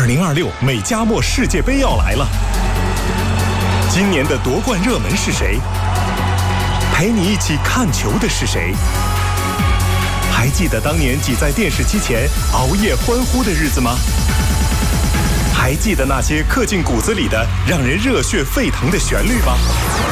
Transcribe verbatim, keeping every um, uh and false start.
零二六美加墨世界杯要来了，今年的夺冠热门是谁？陪你一起看球的是谁？还记得当年挤在电视机前熬夜欢呼的日子吗？还记得那些刻进骨子里的让人热血沸腾的旋律吗？